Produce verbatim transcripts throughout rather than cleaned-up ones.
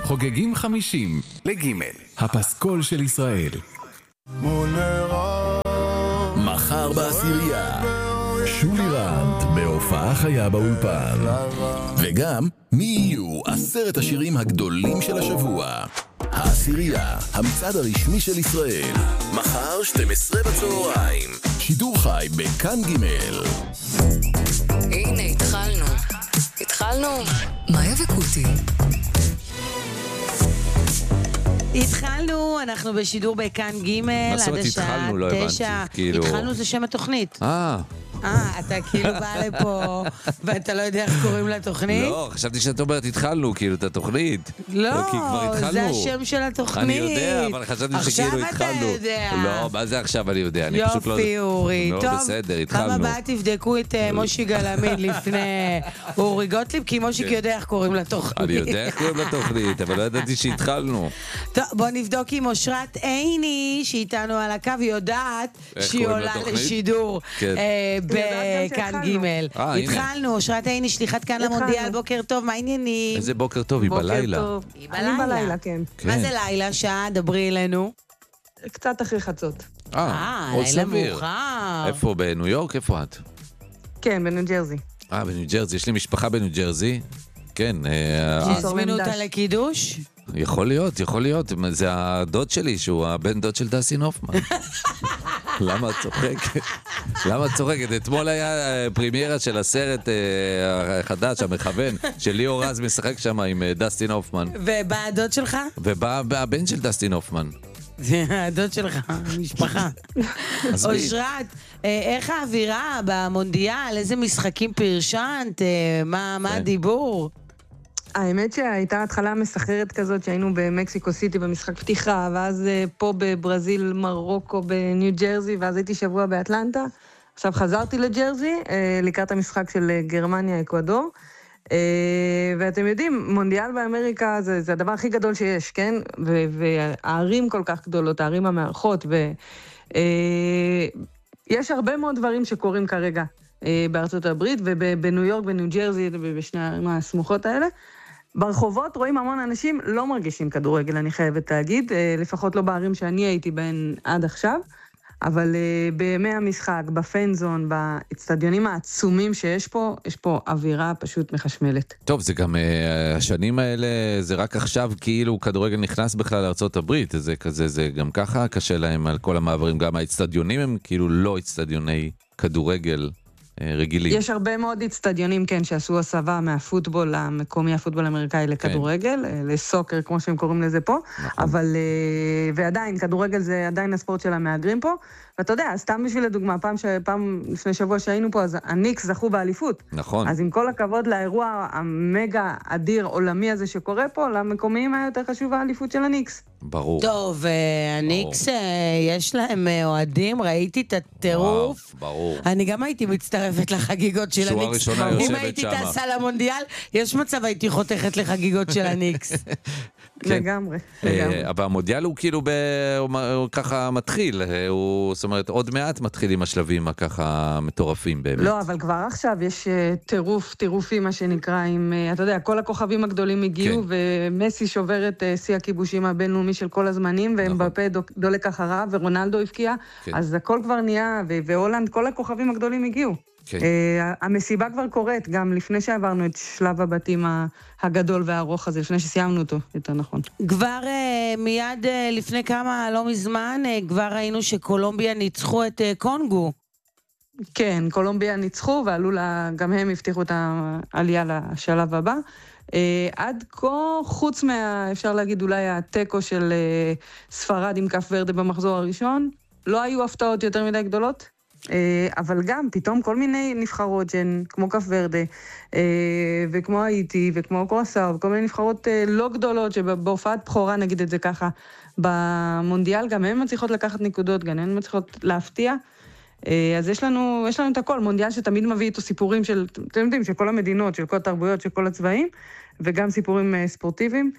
חוגגים חמישים לגימל, הפסקול של ישראל. מחר בעשירייה שולי רנד בהופעה חיה באולפן, וגם מי יהיו עשרת השירים הגדולים של השבוע. העשירייה, המצעד הרשמי של ישראל, מחר שתים עשרה בצהריים, שידור חי בכאן גימל. הנה התחלנו התחלנו מאיה וקוטי. התחלנו, אנחנו בשידור בכאן גימל עד השעה תשע. התחלנו זה שם התוכנית. אה אה, אתה כאילו בא לפה ואתה לא יודע איך קוראים לתוכנית? לא, חשבתי שאת אומרת התחלנו, כאילו, את התוכנית. לא, זה השם של התוכנית. אני יודע, אבל חשבתי שכאילו התחלנו. עכשיו אתה יודע. לא, מה זה עכשיו אני יודע? יופי, אורי. טוב, בסדר, התחלנו. פעם הבאה תבדקו את מושי גלעמין לפני אורי גוטליב, כי מושיק יודע איך קוראים לתוכנית. אני יודע איך קוראים לתוכנית, אבל לא ידעתי שהתחלנו. טוב, בוא נבדוק עם אושרת עיני, שאיתנו על הקו, היא יודעת שהיא עולה לשידור. בכאן גימל. התחלנו, אושרת עיני, שליחת כאן למונדיאל, בוקר טוב, מה העניינים? איזה בוקר טוב, היא בלילה. היא בלילה, כן. מה זה לילה? שעה, דברי אלינו. קצת אחרי חצות. אה, לילה מאוחר. איפה, בניו יורק? איפה את? כן, בניו ג'רזי. אה, בניו ג'רזי, יש לי משפחה בניו ג'רזי. כן. שהזמינו אותה לקידוש? יכול להיות, יכול להיות. זה הדוד שלי, שהוא הבן דוד של דסטין הופמן. למה את צוחקת? למה את צוחקת? אתמול היה פרימיירה של הסרט החדש, המכוון, של ליאור רז משחק שם עם דסטין הופמן. ובא הדוד שלך? ובא הבן של דסטין הופמן. זה הדוד שלך, משפחה. אושרת, איך האווירה במונדיאל? איזה משחקים פרשנת? מה הדיבור? האמת שהייתה התחלה מסחררת כזאת שהיינו במקסיקו סיטי במשחק פתיחה, ואז פה בברזיל, מרוקו, בניו ג'רזי, ואז הייתי שבוע באטלנטה. עכשיו חזרתי לג'רזי, לקראת המשחק של גרמניה, אקוודור. ואתם יודעים, מונדיאל באמריקה זה, זה הדבר הכי גדול שיש, כן? והערים כל כך גדולות, הערים המארחות, ויש הרבה מאוד דברים שקורים כרגע בארצות הברית, ובניו יורק, בניו ג'רזי, בשני הערים הסמוכות האלה. ברחובות רואים המון אנשים לא מרגישים כדורגל, אני חייבת להגיד, לפחות לא בערים שאני הייתי בהן עד עכשיו, אבל בימי המשחק, בפנזון, באצטדיונים העצומים שיש פה, יש פה אווירה פשוט מחשמלת. טוב, זה גם, השנים האלה, זה רק עכשיו כאילו כדורגל נכנס בכלל לארצות הברית, זה כזה, זה גם ככה קשה להם על כל המעברים, גם האצטדיונים הם כאילו לא אצטדיוני כדורגל רגילים. יש הרבה מאוד אצטדיונים, כן, שעשו הסבה מהפוטבול המקומי, הפוטבול האמריקאי לכדורגל, כן. לסוקר, כמו שהם קוראים לזה פה, נכון. אבל, ועדיין, כדורגל זה עדיין הספורט של המהגרים פה, ואתה יודע, סתם בשביל לדוגמה, פעם, ש... פעם לפני שבוע שהיינו פה, אז הניקס זכו באליפות. נכון. אז עם כל הכבוד לאירוע המגה אדיר עולמי הזה שקורה פה, למקומיים היה יותר חשוב האליפות של הניקס. ברור. טוב, הניקס, יש להם אוהדים, ראיתי את הטירוף. ברור. אני גם הייתי מצטרפת לחגיגות של הניקס. שורה ראשונה יושבת שם. אם הייתי טסה למונדיאל, יש מצב הייתי חותכת לחגיגות של הניקס. לגמרי. אבל המונדיאל הוא כאילו ככה מתחיל, הוא, זאת אומרת, עוד מעט מתחיל עם השלבים הככה מטורפים באמת. לא, אבל כבר עכשיו יש טירוף, טירופי מה שנקרא, עם, אתה יודע, כל הכוכבים הגדולים הגיעו, ומסי שובר את שיא הכיבושים הבינלאומי של כל הזמנים, ואמבפה דולק אחריו, ורונלדו הבקיע, אז הכל כבר נהיה, והולנד, כל הכוכבים הגדולים הגיעו. המסיבה כבר קורית, גם לפני שעברנו את שלב הבתים הגדול והארוך הזה, לפני שסיימנו אותו, יותר נכון. כבר מיד לפני כמה, לא מזמן, כבר ראינו שקולומביה ניצחו את קונגו. כן, קולומביה ניצחו, ועלו לה, גם הם הבטיחו את העלייה לשלב הבא. עד כה, חוץ מה, אפשר להגיד אולי הטקו של ספרד עם כף ורדה במחזור הראשון, לא היו הפתעות יותר מדי גדולות. אבל גם פתאום כל מיני נבחרות שהן כמו כף ורדה וכמו האיטי וכמו קרואסאו וכל מיני נבחרות לא גדולות שבהופעת בחורה נגיד את זה ככה במונדיאל גם הן מצליחות לקחת נקודות, גם הן מצליחות להפתיע, אז יש לנו, יש לנו את הכל, מונדיאל שתמיד מביא איתו סיפורים של, אתם יודעים, של כל המדינות, של כל התרבויות, של כל הצבעים וגם סיפורים ספורטיביים.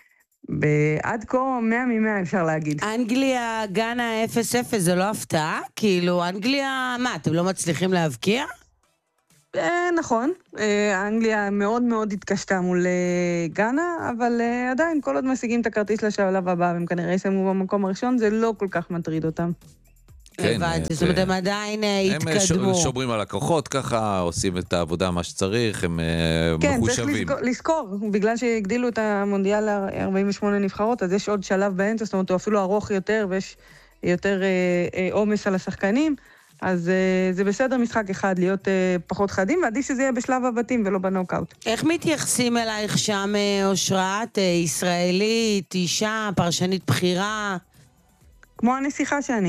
עד כה מאה ממאה אפשר להגיד. אנגליה גאנה אפס אפס זה לא הפתעה? כאילו אנגליה, מה, אתם לא מצליחים להבקיע? נכון, אנגליה מאוד מאוד התקשתה מול גאנה, אבל עדיין כל עוד משיגים את הכרטיס לשלב הבא, והם כנראה יסיימו במקום הראשון, זה לא כל כך מטריד אותם. הבנתי, זאת אומרת, הם עדיין התקדמו. הם שומרים על הכוחות ככה, עושים את העבודה מה שצריך, הם מחושבים. כן, צריך לזכור, בגלל שהגדילו את המונדיאל ל-ארבעים ושמונה נבחרות, אז יש עוד שלב באמצע, זאת אומרת, הוא אפילו ארוך יותר, ויש יותר עומס על השחקנים, אז זה בסדר משחק אחד להיות פחות חדים, ועדיף שזה יהיה בשלב הבתים ולא בנוקאוט. איך מתייחסים אלייך שם, אושרת, ישראלית, אישה, פרשנית בחירה? כמו הנסיכה שאני.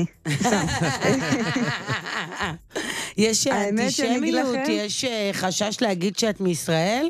יש אנטישמיות, יש חשש להגיד שאת מישראל?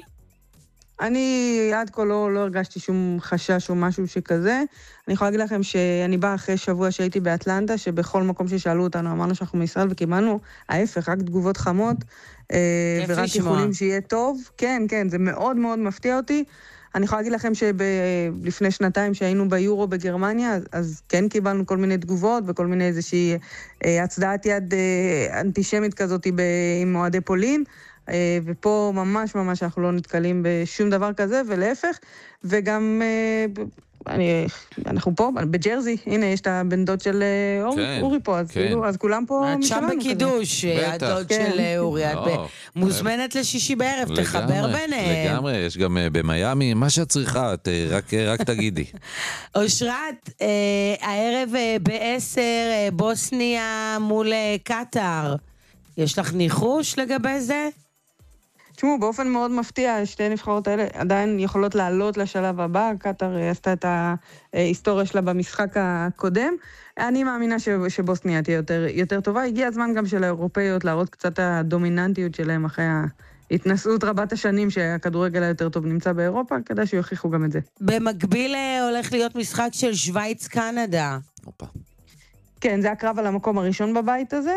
אני עד כה לא, לא הרגשתי שום חשש או משהו שכזה. אני יכולה להגיד לכם שאני באה אחרי שבוע שהייתי באטלנטה, שבכל מקום ששאלו אותנו אמרנו שאנחנו מישראל, וקיבלנו ההפך, רק תגובות חמות, ורק יכולים שיהיה טוב. כן, כן, זה מאוד מאוד מפתיע אותי. אני יכולה להגיד לכם שלפני שנתיים שהיינו ביורו בגרמניה, אז, אז כן קיבלנו כל מיני תגובות, וכל מיני איזושהי אה, הצדעת יד אה, אנטישמית כזאת ב, עם מועדי פולין, אה, ופה ממש ממש אנחנו לא נתקלים בשום דבר כזה, ולהפך, וגם אה, אני, אנחנו פה, בג'רזי, הנה יש את הבן דוד של אורי, כן, אורי פה, אז, כן. כאילו, אז כולם פה משלנו. את שם בקידוש, הדוד כן. של אורי, את לא, מוזמנת לשישי בערב, לגמרי, תחבר ביניהם. לגמרי, יש גם במיימי, מה שאת צריכה, את, רק, רק תגידי. אושרת, אה, הערב אה, בעשר, אה, בוסניה מול אה, קטר. יש לך ניחוש לגבי זה? תשמעו, באופן מאוד מפתיע, שתי נבחרות האלה עדיין יכולות לעלות לשלב הבא, קטר עשתה את ההיסטוריה שלה במשחק הקודם, אני מאמינה ש, שבוסניה תהיה יותר, יותר טובה, הגיע הזמן גם של האירופאיות להראות קצת הדומיננטיות שלהם אחרי ההתנסות רבת השנים שהכדורגל היותר טוב נמצא באירופה, כדאי שיוכיחו גם את זה. במקביל הולך להיות משחק של שוויץ-קנדה. אופה. כן, זה הקרב על המקום הראשון בבית הזה.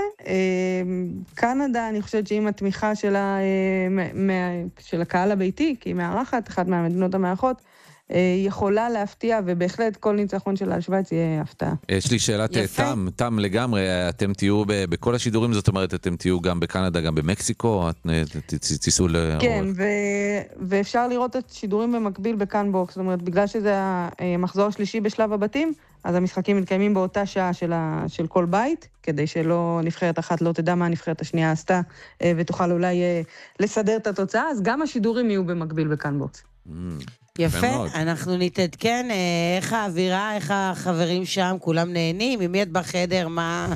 קנדה, אני חושבת שעם התמיכה של, ה, של הקהל הביתי, כי היא מארחת, אחת מהמדינות המארחות, יכולה להפתיע, ובהחלט כל ניצחון של השוויץ יהיה הפתעה. יש לי שאלת תם, תם לגמרי, אתם תהיו בכל השידורים, זאת אומרת, אתם תהיו גם בקנדה, גם במקסיקו, תיסעו ל... כן, ואפשר לראות את שידורים במקביל בקאנבוקס, זאת אומרת, בגלל שזה המחזור השלישי בשלב הבתים, אז המשחקים מתקיימים באותה שעה של, ה, של כל בית, כדי שלא נבחרת אחת לא תדע מה הנבחרת השנייה עשתה, ותוכל אולי לסדר את התוצאה, אז גם השידורים יהיו במקביל בקאנבוקס. יפה, אנחנו נתעדכן, איך האווירה, איך החברים שם, כולם נהנים, עם מי את בחדר, מה...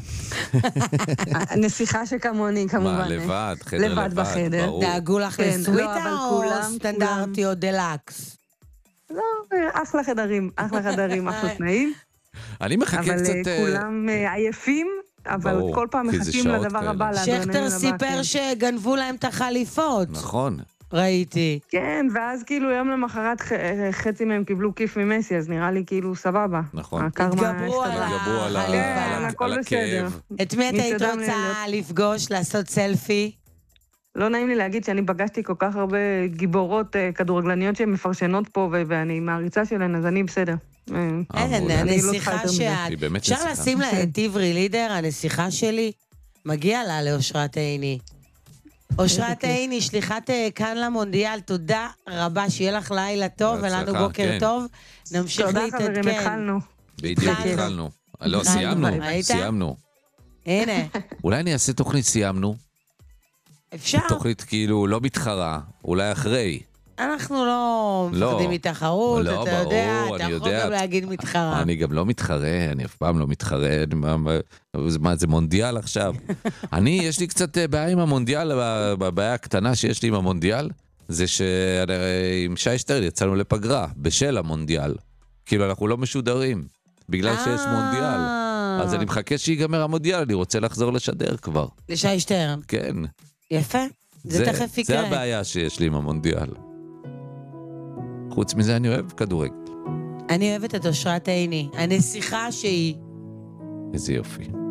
נסיכה שכמוני, כמובן. מה, לבד, חדר לבד, לבד בחדר. ברור. דאגו לך לסוויטה או סטנדרטי או דלקס? לא, אחלה חדרים, אחלה חדרים, אחלה תנאים. אני מחכה קצת... אבל כולם עייפים, אבל כל פעם מחכים לדבר הבא. שכתר סיפר שגנבו להם את החליפות. נכון. ראיתי. כן, ואז כאילו יום למחרת חצי מהם קיבלו כיף ממסי, אז נראה לי כאילו סבבה. נכון. התגברו על הכאב. את מי את היית רוצה לפגוש, לעשות סלפי? לא נעים לי להגיד שאני פגשתי כל כך הרבה גיבורות כדורגלניות שהן מפרשנות פה, ואני מעריצה שלהן, אז אני בסדר. אין, הנסיכה שאת... אפשר לשים לה את עברי לידר, הנסיכה שלי? מגיע לה לאושרת עיני. אושרת עיני, שליחת כאן למונדיאל, תודה רבה, שיהיה לך לילה טוב, ולנו בוקר טוב. נמשיך להתעדכן. תודה חברים, התחלנו. בדיוק התחלנו. לא, סיימנו, סיימנו. הנה. אולי אני אעשה תוכנית סיימנו. אפשר. תוכנית כאילו לא מתחרה, אולי אחרי. אנחנו לא מפחדים מתחרות, אתה יודע, אתה יכול גם להגיד מתחרה. אני גם לא מתחרה, אני אף פעם לא מתחרה, מה זה מונדיאל עכשיו? אני, יש לי קצת בעיה עם המונדיאל, הבעיה הקטנה שיש לי עם המונדיאל, זה שעם שי שטרן יצאנו לפגרה, בשל המונדיאל. כאילו אנחנו לא משודרים, בגלל שיש מונדיאל. אז אני מחכה שיגמר המונדיאל, אני רוצה לחזור לשדר כבר. לשי שטרן. כן. יפה, זה תכף יקרה. זה הבעיה שיש לי עם המונדיאל. חוץ מזה אני אוהב כדורגל. אני אוהבת את אושרת עיני, הנסיכה שהיא. איזה יופי.